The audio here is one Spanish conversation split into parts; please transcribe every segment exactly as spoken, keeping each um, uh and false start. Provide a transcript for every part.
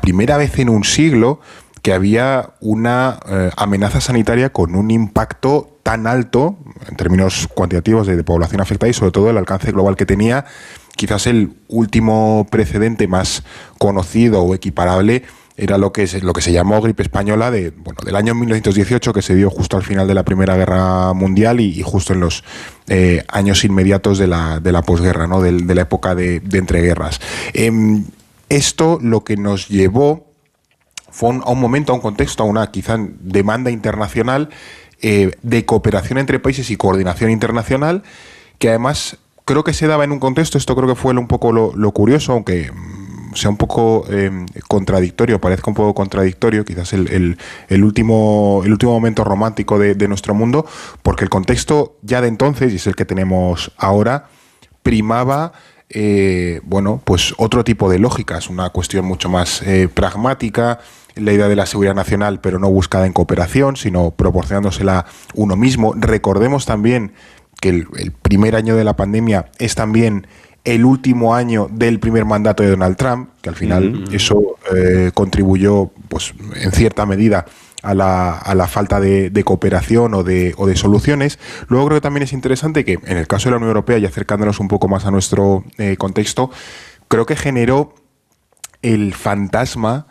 primera vez en un siglo que había una eh, amenaza sanitaria con un impacto tan alto en términos cuantitativos de, de población afectada y sobre todo el alcance global que tenía. Quizás el último precedente más conocido o equiparable era lo que se, lo que se llamó gripe española de, bueno, del año mil novecientos dieciocho, que se dio justo al final de la Primera Guerra Mundial y, y justo en los eh, años inmediatos de la, de la posguerra, ¿no? de, de la época de, de entreguerras. Eh, esto lo que nos llevó fue un, a un momento, a un contexto, a una quizá demanda internacional eh, de cooperación entre países y coordinación internacional, que además creo que se daba en un contexto, esto creo que fue un poco lo, lo curioso, aunque sea un poco eh, contradictorio, parezca un poco contradictorio, quizás el, el, el, último, el último momento romántico de, de nuestro mundo, porque el contexto ya de entonces, y es el que tenemos ahora, primaba eh, bueno, pues otro tipo de lógicas, una cuestión mucho más eh, pragmática, la idea de la seguridad nacional, pero no buscada en cooperación, sino proporcionándosela uno mismo. Recordemos también que el, el primer año de la pandemia es también el último año del primer mandato de Donald Trump, que al final mm-hmm. eso eh, contribuyó, pues, en cierta medida a la, a la falta de, de cooperación o de, o de soluciones. Luego creo que también es interesante que en el caso de la Unión Europea, y acercándonos un poco más a nuestro eh, contexto, creo que generó el fantasma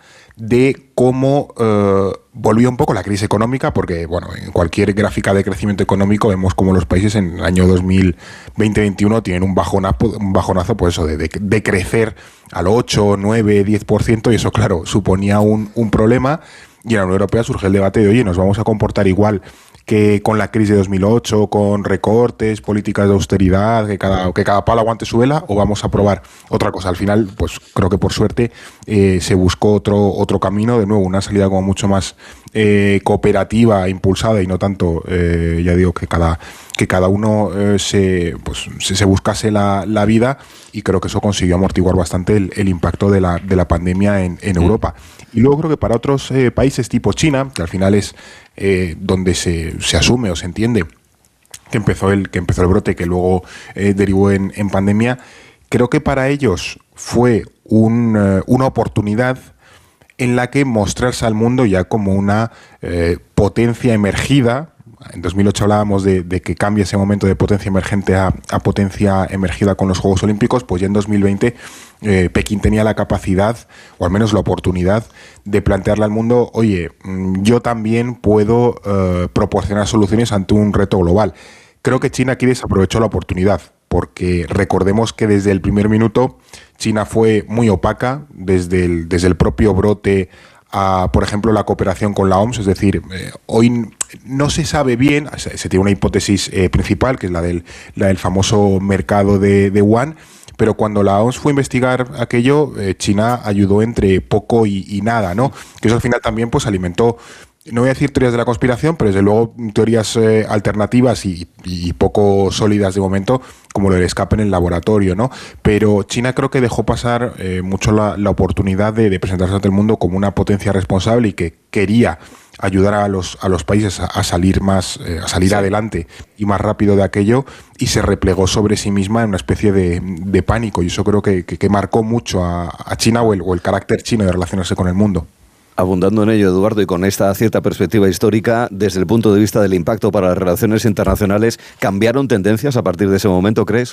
de cómo eh, volvió un poco la crisis económica, porque bueno, en cualquier gráfica de crecimiento económico vemos cómo los países en el año dos mil veinte veintiuno tienen un bajonazo, un bajonazo pues eso, de, de, de crecer al ocho, nueve, diez por ciento, y eso claro, suponía un, un problema, y en la Unión Europea surge el debate de, oye, ¿nos vamos a comportar igual que con la crisis de dos mil ocho, con recortes, políticas de austeridad, que cada, que cada palo aguante su vela, o vamos a probar otra cosa? Al final, pues creo que por suerte eh, se buscó otro, otro camino, de nuevo, una salida como mucho más eh, cooperativa, impulsada, y no tanto, eh, ya digo, que cada, que cada uno eh, se, pues, se, se buscase la, la vida, y creo que eso consiguió amortiguar bastante el, el impacto de la, de la pandemia en, en Europa. Y luego creo que para otros eh, países tipo China, que al final es eh, donde se, se asume o se entiende que empezó el, que empezó el brote, que luego eh, derivó en, en pandemia, creo que para ellos fue un, uh, una oportunidad en la que mostrarse al mundo ya como una eh, potencia emergida. En dos mil ocho hablábamos de, de que cambia ese momento de potencia emergente a, a potencia emergida con los Juegos Olímpicos, pues ya en dos mil veinte eh, Pekín tenía la capacidad, o al menos la oportunidad, de plantearle al mundo, oye, yo también puedo eh, proporcionar soluciones ante un reto global. Creo que China aquí desaprovechó la oportunidad, porque recordemos que desde el primer minuto China fue muy opaca, desde el, desde el propio brote a, por ejemplo, la cooperación con la O M S, es decir, eh, hoy no se sabe bien, se, se tiene una hipótesis eh, principal, que es la del, la del famoso mercado de, de Wuhan, pero cuando la O M S fue a investigar aquello, eh, China ayudó entre poco y, y nada, ¿no? Que eso al final también pues alimentó, no voy a decir teorías de la conspiración, pero desde luego teorías eh, alternativas y, y poco sólidas de momento, como lo del escape en el laboratorio, ¿no? Pero China creo que dejó pasar eh, mucho la, la oportunidad de, de presentarse ante el mundo como una potencia responsable y que quería ayudar a los, a los países a, a salir más, eh, a salir sí. adelante y más rápido de aquello, y se replegó sobre sí misma en una especie de, de pánico, y eso creo que, que, que marcó mucho a, a China o el, o el carácter chino de relacionarse con el mundo. Abundando en ello, Eduardo, y con esta cierta perspectiva histórica, desde el punto de vista del impacto para las relaciones internacionales, ¿cambiaron tendencias a partir de ese momento, crees?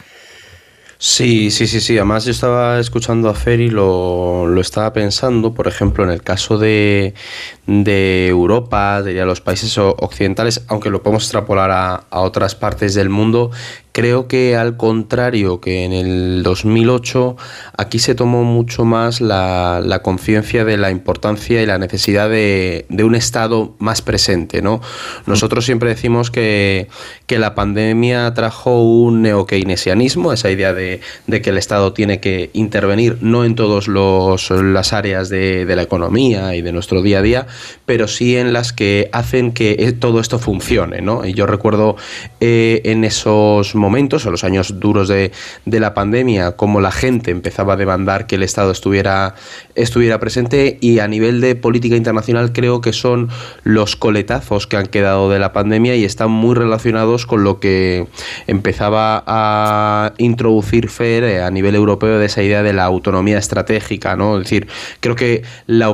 Sí, sí, sí, sí. Además yo estaba escuchando a Fer y lo, lo estaba pensando, por ejemplo, en el caso de, de Europa, de los países occidentales, aunque lo podemos extrapolar a, a otras partes del mundo. Creo que al contrario que en el dos mil ocho, aquí se tomó mucho más la, la conciencia de la importancia y la necesidad de, de un Estado más presente, ¿no? Nosotros siempre decimos que, que la pandemia trajo un neokeynesianismo, esa idea de, de que el Estado tiene que intervenir no en todas las áreas de, de la economía y de nuestro día a día, pero sí en las que hacen que todo esto funcione, ¿no? Y yo recuerdo eh, en esos momentos momentos, en los años duros de, de la pandemia, como la gente empezaba a demandar que el Estado estuviera, estuviera presente, y a nivel de política internacional creo que son los coletazos que han quedado de la pandemia y están muy relacionados con lo que empezaba a introducir Fer a nivel europeo, de esa idea de la autonomía estratégica, ¿no? Es decir, creo que la